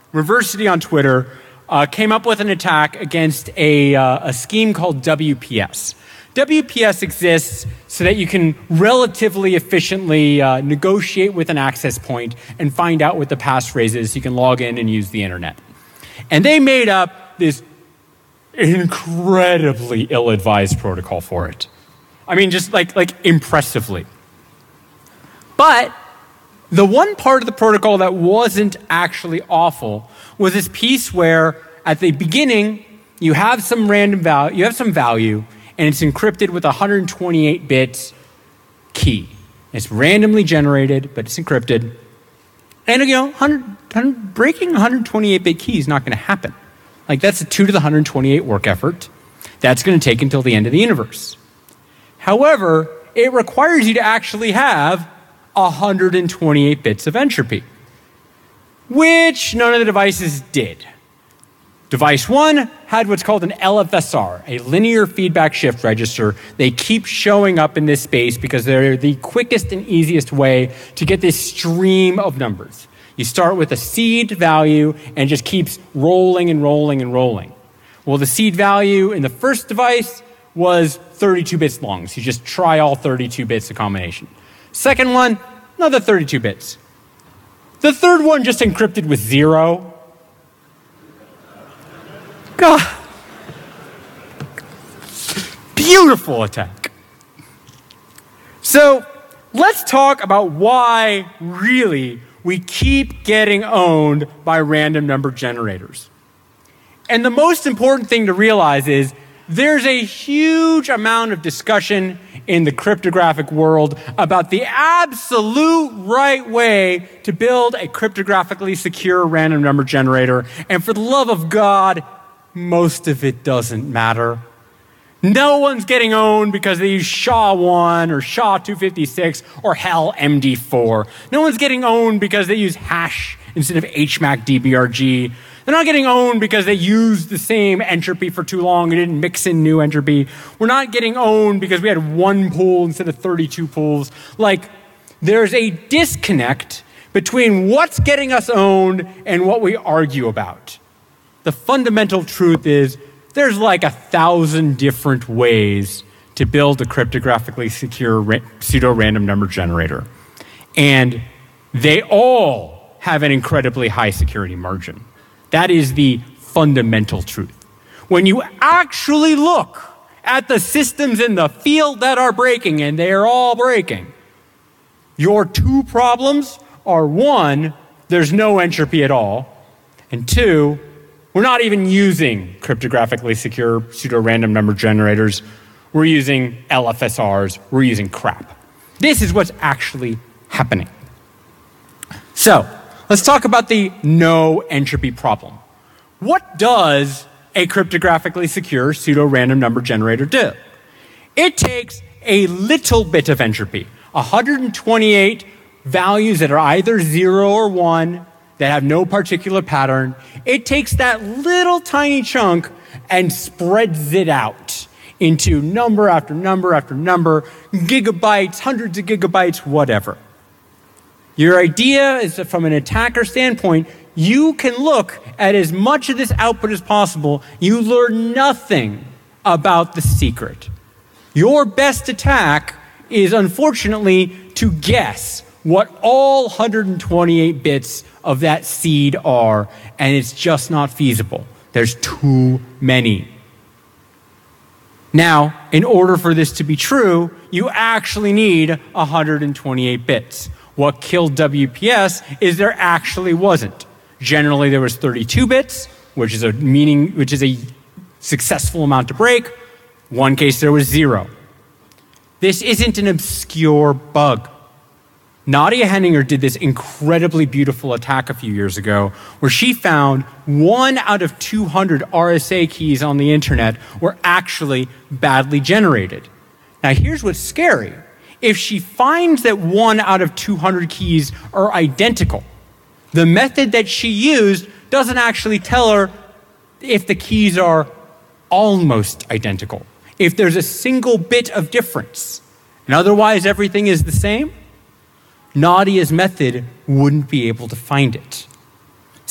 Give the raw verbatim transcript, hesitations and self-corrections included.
Reversity on Twitter uh, came up with an attack against a, uh, a scheme called W P S. W P S exists so that you can relatively efficiently uh, negotiate with an access point and find out what the passphrase is so you can log in and use the internet. And they made up this incredibly ill-advised protocol for it. I mean, just like, like impressively. But the one part of the protocol that wasn't actually awful was this piece where at the beginning you have some random value, you have some value, and it's encrypted with a one hundred twenty-eight bit key. It's randomly generated, but it's encrypted. And you know, one hundred, one hundred, breaking a one hundred twenty-eight bit key is not going to happen. Like that's a two to the one hundred twenty-eight work effort. That's going to take until the end of the universe. However, it requires you to actually have one hundred twenty-eight bits of entropy, which none of the devices did. Device one had what's called an L F S R, a linear feedback shift register. They keep showing up in this space because they're the quickest and easiest way to get this stream of numbers. You start with a seed value and it just keeps rolling and rolling and rolling. Well, the seed value in the first device was thirty-two bits long, so you just try all thirty-two bits of combination. Second one, another thirty-two bits. The third one just encrypted with zero. God. Beautiful attack. So let's talk about why really we keep getting owned by random number generators. And the most important thing to realize is there's a huge amount of discussion in the cryptographic world about the absolute right way to build a cryptographically secure random number generator. And for the love of God, most of it doesn't matter. No one's getting owned because they use S H A one or S H A two fifty-six or hell M D four. No one's getting owned because they use hash instead of H MAC D B R G. They're not getting owned because they used the same entropy for too long and didn't mix in new entropy. We're not getting owned because we had one pool instead of thirty-two pools. Like, there's a disconnect between what's getting us owned and what we argue about. The fundamental truth is there's like a thousand different ways to build a cryptographically secure ra- pseudo-random number generator. And they all have an incredibly high security margin. That is the fundamental truth. When you actually look at the systems in the field that are breaking, and they are all breaking, your two problems are, one, there's no entropy at all, and two, we're not even using cryptographically secure pseudo-random number generators. We're using L F S Rs. We're using crap. This is what's actually happening. So let's talk about the no entropy problem. What does a cryptographically secure pseudo-random number generator do? It takes a little bit of entropy, one hundred twenty-eight values that are either zero or one, that have no particular pattern. It takes that little tiny chunk and spreads it out into number after number after number, gigabytes, hundreds of gigabytes, whatever. Your idea is that from an attacker standpoint, you can look at as much of this output as possible. You learn nothing about the secret. Your best attack is, unfortunately, to guess what all one hundred twenty-eight bits of that seed are, and it's just not feasible. There's too many. Now, in order for this to be true, you actually need one hundred twenty-eight bits. What killed W P S is there actually wasn't. Generally, there was thirty-two bits, which is a meaning, which is a successful amount to break. One case, there was zero. This isn't an obscure bug. Nadia Henninger did this incredibly beautiful attack a few years ago where she found one out of two hundred R S A keys on the internet were actually badly generated. Now here's what's scary. If she finds that one out of two hundred keys are identical, the method that she used doesn't actually tell her if the keys are almost identical, if there's a single bit of difference, and otherwise everything is the same. Nadia's method wouldn't be able to find it.